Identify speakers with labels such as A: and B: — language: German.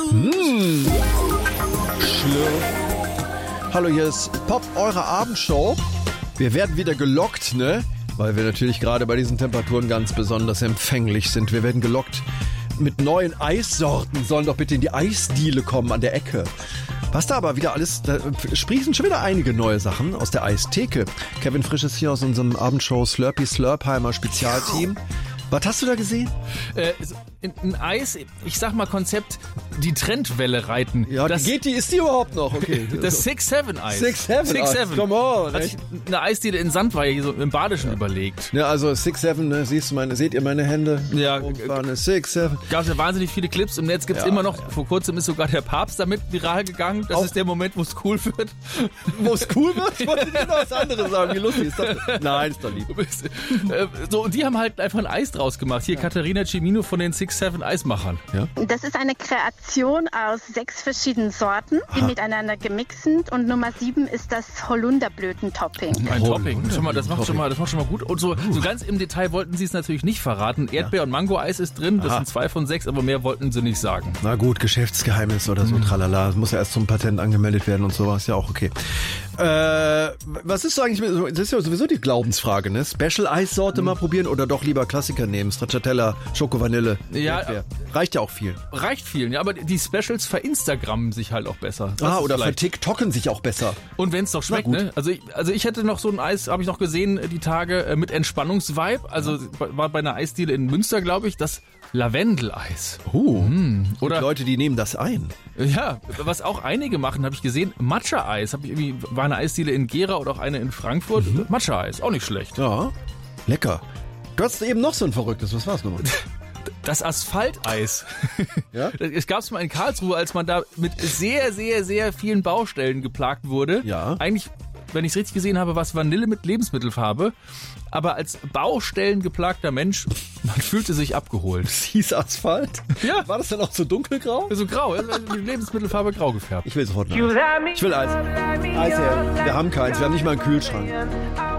A: Schlürf. Hallo, hier ist Pop, eure Abendshow. Wir werden wieder gelockt, ne? Weil wir natürlich gerade bei diesen Temperaturen ganz besonders empfänglich sind. Wir werden gelockt mit neuen Eissorten. Sollen doch bitte in die Eisdiele kommen an der Ecke. Was da aber wieder alles, da sprießen schon wieder einige neue Sachen aus der Eistheke. Kevin Frisch ist hier aus unserem Abendshow Slurpee Slurpheimer Spezialteam. Was hast du da gesehen?
B: Ein Eis, ich sag mal Konzept, die Trendwelle reiten.
A: Ja, ist die überhaupt noch? Okay.
B: Das 6-7-Eis.
A: 6-7, come on.
B: Hat sich eine Eisdiele in Sandweihe hier so im Badischen überlegt.
A: Ja, also 6-7, ne, seht ihr meine Hände?
B: Ja.
A: 6-7.
B: Gab es ja wahnsinnig viele Clips im Netz, gibt's immer noch. Ja. Vor kurzem ist sogar der Papst damit viral gegangen. Das ist der Moment, wo es cool wird.
A: Wo es cool wird? Ich wollte dir noch was anderes sagen. Wie lustig ist das denn? Nein, ist doch lieb.
B: So, und die haben halt einfach ein Eis draus gemacht. Hier Katharina Cimino von den 6-7 Eismachern.
A: Ja?
C: Das ist eine Kreation aus 6 verschiedenen Sorten, die miteinander gemixt sind. Und Nummer 7 ist das Holunderblüten-Topping.
B: Ein Topping. Das macht schon mal gut. Und so ganz im Detail wollten sie es natürlich nicht verraten. Erdbeer- und Mango-Eis ist drin. Das sind 2 von 6, aber mehr wollten sie nicht sagen.
A: Na gut, Geschäftsgeheimnis oder so, tralala. Das muss ja erst zum Patent angemeldet werden und sowas. Ja auch okay. Was ist so eigentlich, das ist ja sowieso die Glaubensfrage, ne? Special-Eissorte mal probieren oder doch lieber Klassiker nehmen? Stracciatella, Schoko-Vanille, Erdbeer. Reicht ja auch viel.
B: Reicht vielen, ja, aber die Specials verinstagrammen sich halt auch besser.
A: Oder vertiktoken sich auch besser.
B: Und wenn es doch schmeckt, ne? Also ich hätte noch so ein Eis, habe ich noch gesehen, die Tage mit Entspannungsvibe. Also war bei einer Eisdiele in Münster, glaube ich, das Lavendeleis.
A: Oder Leute, die nehmen das ein.
B: Ja, was auch einige machen, habe ich gesehen, Matcha-Eis. War eine Eisdiele in Gera oder auch eine in Frankfurt. Matcha-Eis, auch nicht schlecht.
A: Ja, lecker. Du hast eben noch so ein verrücktes, was war's nochmal?
B: Das Asphalteis.
A: Ja?
B: Es gab es mal in Karlsruhe, als man da mit sehr, sehr, sehr vielen Baustellen geplagt wurde.
A: Ja.
B: Eigentlich, wenn ich es richtig gesehen habe, war es Vanille mit Lebensmittelfarbe. Aber als Baustellen geplagter Mensch, man fühlte sich abgeholt.
A: Es hieß Asphalt?
B: Ja.
A: War das dann auch so dunkelgrau?
B: So grau, die Lebensmittelfarbe grau gefärbt.
A: Ich will sofort ein Eis. Ich will Eis. Eis her. Wir haben keins, wir haben nicht mal einen Kühlschrank.